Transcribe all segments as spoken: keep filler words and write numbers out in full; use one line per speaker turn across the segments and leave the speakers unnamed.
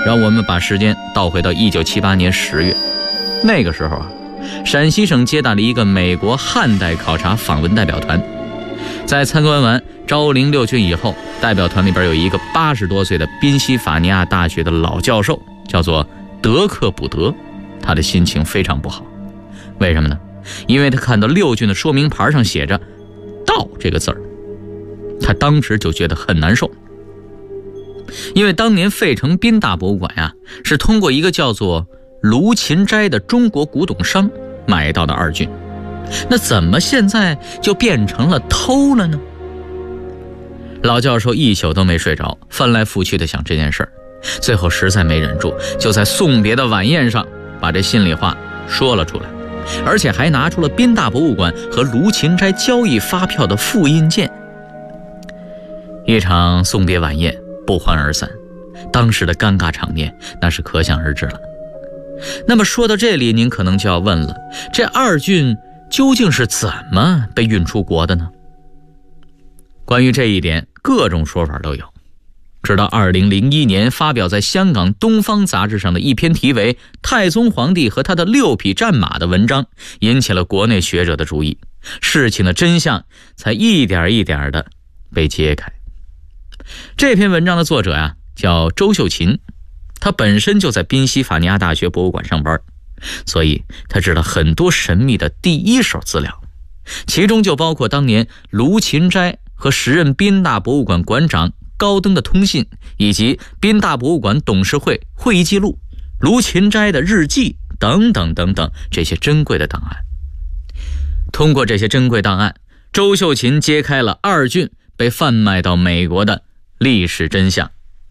让我们把时间倒回到一九七八年十月，那个时候啊，陕西省接待了一个美国汉代考察访问代表团。在参观完昭陵六郡以后，代表团里边有一个八十多岁的宾夕法尼亚大学的老教授，叫做德克卜德，他的心情非常不好。为什么呢？因为他看到六郡的说明牌上写着道这个字儿，他当时就觉得很难受。因为当年费城宾大博物馆呀、啊，是通过一个叫做卢芹斋的中国古董商买到的二郡，那怎么现在就变成了偷了呢？老教授一宿都没睡着，翻来覆去的想这件事儿，最后实在没忍住，就在送别的晚宴上把这心里话说了出来，而且还拿出了宾大博物馆和卢芹斋交易发票的复印件。一场送别晚宴不欢而散，当时的尴尬场面那是可想而知了。那么说到这里，您可能就要问了，这二郡究竟是怎么被运出国的呢？关于这一点，各种说法都有。直到二零零一年发表在香港东方杂志上的一篇题为《太宗皇帝和他的六匹战马》的文章，引起了国内学者的注意，事情的真相才一点一点的被揭开。这篇文章的作者呀、啊，叫周秀琴，他本身就在宾夕法尼亚大学博物馆上班，所以他知道很多神秘的第一手资料，其中就包括当年卢芹斋和时任宾大博物馆馆长高登的通信，以及宾大博物馆董事会会议记录、卢芹斋的日记等等等等这些珍贵的档案。通过这些珍贵档案，周秀琴揭开了二郡被贩卖到美国的历史真相。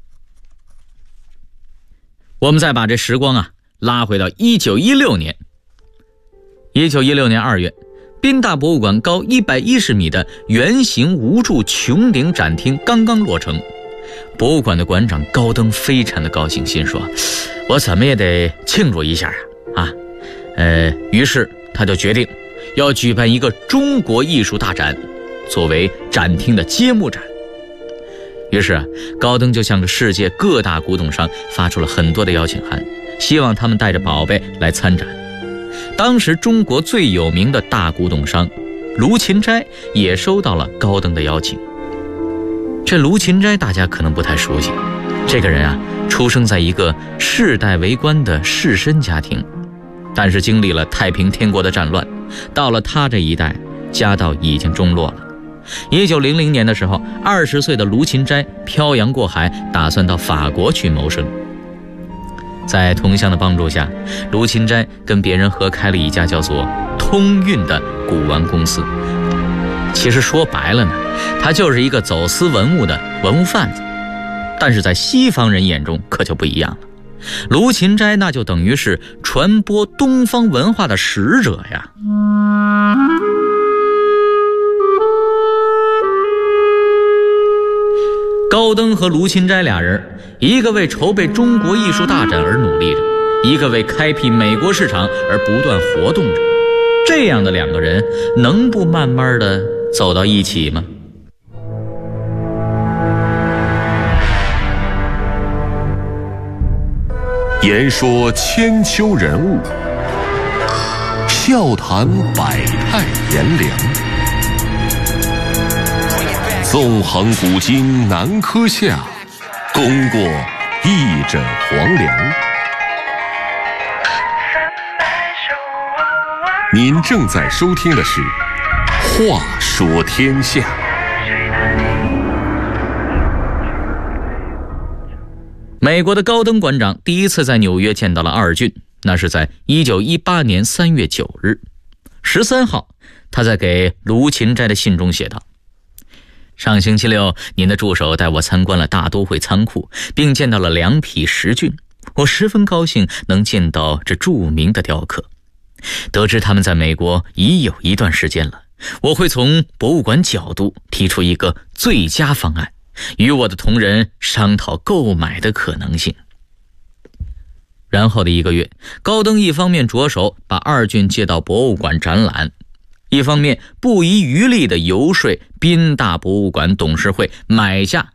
我们再把这时光啊拉回到一九一六年。一九一六年二月，宾大博物馆高一百一十米的圆形无柱穹顶展厅刚刚落成，博物馆的馆长高登非常的高兴，心说我怎么也得庆祝一下啊啊呃于是他就决定要举办一个中国艺术大展，作为展厅的揭幕展。于是啊，高登就向着世界各大古董商发出了很多的邀请函，希望他们带着宝贝来参展。当时中国最有名的大古董商卢芹斋也收到了高登的邀请。这卢芹斋大家可能不太熟悉，这个人啊，出生在一个世代为官的士绅家庭，但是经历了太平天国的战乱，到了他这一代，家道已经中落了。一九零零年的时候，二十岁的卢芹斋漂洋过海，打算到法国去谋生。在同乡的帮助下，卢芹斋跟别人合开了一家叫做通运的古玩公司。其实说白了呢，他就是一个走私文物的文物贩子。但是在西方人眼中可就不一样了，卢芹斋那就等于是传播东方文化的使者呀。高登和卢芹斋俩人，一个为筹备中国艺术大展而努力着，一个为开辟美国市场而不断活动着。这样的两个人能不慢慢的走到一起吗？
言说千秋人物，笑谈百态炎凉。纵横古今难柯下，功过一枕黄粱。您正在收听的是《话说天下》。
美国的高登馆长第一次在纽约见到了二郡，那是在一九一八年三月九日。十三号，他在给卢芹斋的信中写道：上星期六，您的助手带我参观了大都会仓库，并见到了两匹石郡。我十分高兴能见到这著名的雕刻。得知他们在美国已有一段时间了，我会从博物馆角度提出一个最佳方案，与我的同仁商讨购买的可能性。然后的一个月，高登一方面着手把二郡借到博物馆展览，一方面不遗余力地游说宾大博物馆董事会买下